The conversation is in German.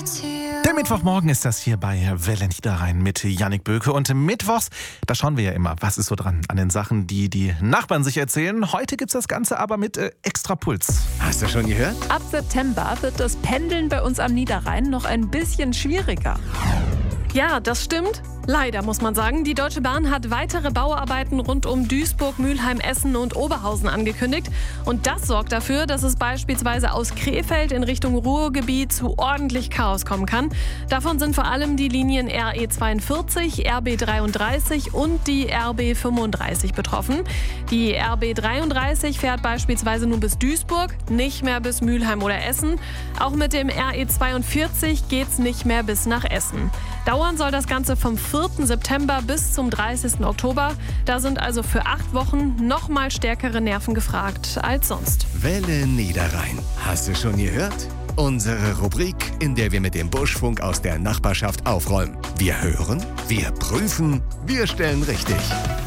Der Mittwochmorgen ist das hier bei Welle Niederrhein mit Jannik Böke. Und mittwochs, da schauen wir ja immer, was ist so dran an den Sachen, die die Nachbarn sich erzählen. Heute gibt's das Ganze aber mit extra Puls. Hast du schon gehört? Ab September wird das Pendeln bei uns am Niederrhein noch ein bisschen schwieriger. Ja, das stimmt. Leider muss man sagen, die Deutsche Bahn hat weitere Bauarbeiten rund um Duisburg, Mülheim, Essen und Oberhausen angekündigt. Und das sorgt dafür, dass es beispielsweise aus Krefeld in Richtung Ruhrgebiet zu ordentlich Chaos kommen kann. Davon sind vor allem die Linien RE42, RB33 und die RB35 betroffen. Die RB33 fährt beispielsweise nur bis Duisburg, nicht mehr bis Mülheim oder Essen. Auch mit dem RE42 geht's nicht mehr bis nach Essen. Dauern soll das Ganze vom 4. September bis zum 30. Oktober. Da sind also für 8 Wochen noch mal stärkere Nerven gefragt als sonst. Welle Niederrhein. Hast du schon gehört? Unsere Rubrik, in der wir mit dem Buschfunk aus der Nachbarschaft aufräumen. Wir hören, wir prüfen, wir stellen richtig.